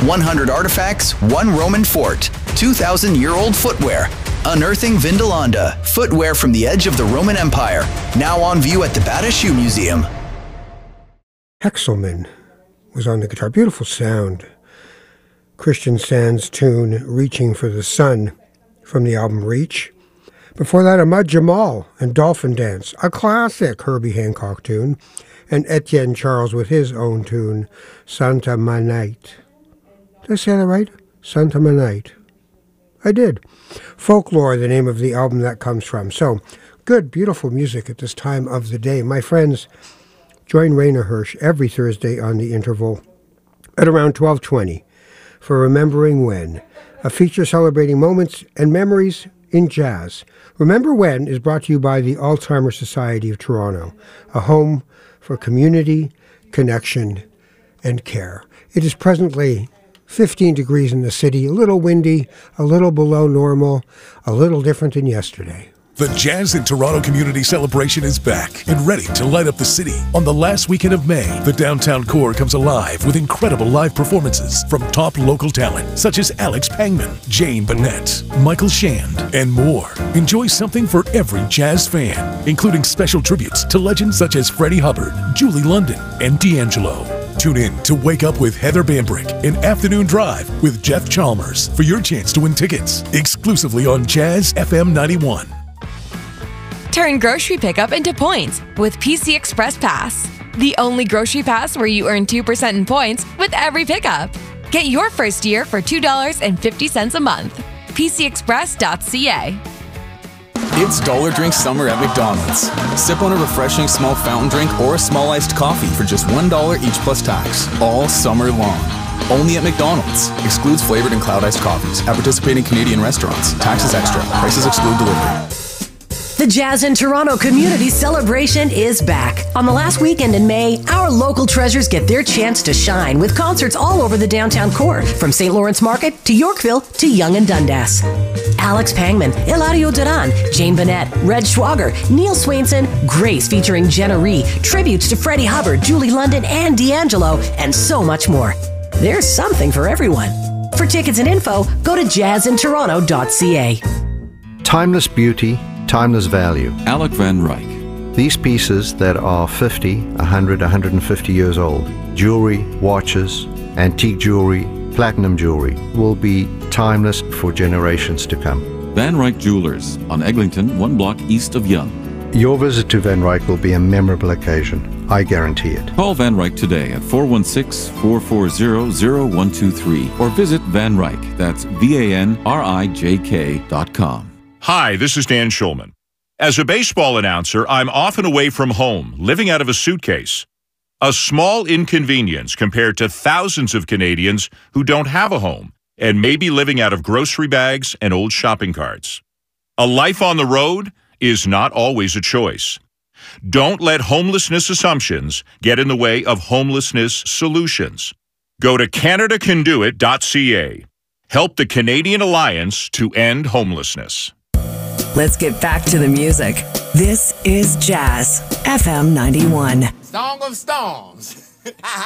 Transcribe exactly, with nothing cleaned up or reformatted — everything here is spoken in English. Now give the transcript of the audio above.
one hundred artifacts, one Roman fort, two thousand year old footwear. Unearthing Vindolanda, footwear from the edge of the Roman Empire. Now on view at the Bata Shoe Museum. Hexelman was on the guitar. Beautiful sound. Christian Sands' tune, Reaching for the Sun, from the album Reach. Before that, Ahmad Jamal and Dolphin Dance, a classic Herbie Hancock tune. And Etienne Charles with his own tune, Santa Manite. Did I say that right? Santa Manite. I did. Folklore, the name of the album that comes from. So, good, beautiful music at this time of the day. My friends, join Rainer Hirsch every Thursday on The Interval at around twelve twenty for Remembering When, a feature celebrating moments and memories in jazz. Remember When is brought to you by the Alzheimer's Society of Toronto, a home for community, connection, and care. It is presently fifteen degrees in the city, a little windy, a little below normal, a little different than yesterday. The Jazz in Toronto Community Celebration is back and ready to light up the city. On the last weekend of May, the downtown core comes alive with incredible live performances from top local talent such as Alex Pangman, Jane Bennett, Michael Shand, and more. Enjoy something for every jazz fan, including special tributes to legends such as Freddie Hubbard, Julie London, and D'Angelo. Tune in to Wake Up with Heather Bambrick and Afternoon Drive with Jeff Chalmers for your chance to win tickets exclusively on Jazz F M ninety-one. Turn grocery pickup into points with P C Express Pass. The only grocery pass where you earn two percent in points with every pickup. Get your first year for two dollars and fifty cents a month. P C express dot C A. It's Dollar Drink Summer at McDonald's. Sip on a refreshing small fountain drink or a small iced coffee for just one dollar each plus tax, all summer long. Only at McDonald's. Excludes flavored and cloud iced coffees at participating Canadian restaurants. Taxes extra. Prices exclude delivery. The Jazz in Toronto Community Celebration is back. On the last weekend in May, our local treasures get their chance to shine with concerts all over the downtown core, from Saint Lawrence Market to Yorkville to Yonge and Dundas. Alex Pangman, Eladio Duran, Jane Bennett, Red Schwager, Neil Swainson, Grace featuring Jenna Ree, tributes to Freddie Hubbard, Julie London, and D'Angelo, and so much more. There's something for everyone. For tickets and info, go to jazz in toronto dot c a. Timeless beauty, timeless value. Alec Van Ryk. These pieces that are fifty, one hundred, one hundred fifty years old, jewelry, watches, antique jewelry, platinum jewelry, will be timeless for generations to come. Van Ryk Jewelers on Eglinton, one block east of Yonge. Your visit to Van Ryk will be a memorable occasion. I guarantee it. Call Van Ryk today at four one six, four four zero, zero one two three or visit Van Ryk, that's V A N R I J K dot com. Hi, this is Dan Schulman. As a baseball announcer, I'm often away from home, living out of a suitcase. A small inconvenience compared to thousands of Canadians who don't have a home and may be living out of grocery bags and old shopping carts. A life on the road is not always a choice. Don't let homelessness assumptions get in the way of homelessness solutions. Go to canada can do it dot c a. Help the Canadian Alliance to end homelessness. Let's get back to the music. This is Jazz F M ninety-one. Song of Storms.